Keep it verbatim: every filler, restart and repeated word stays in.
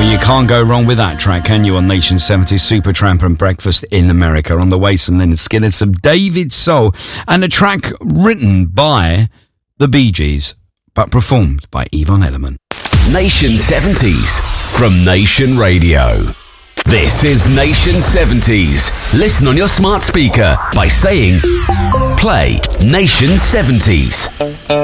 You can't go wrong with that track, can you, on Nation seventies? Supertramp and Breakfast in America. On the way, some Lynyrd Skynyrd, some David Soul, and a track written by the Bee Gees, but performed by Yvonne Elliman. Nation seventies from Nation Radio. This is Nation seventies. Listen on your smart speaker by saying, play Nation seventies.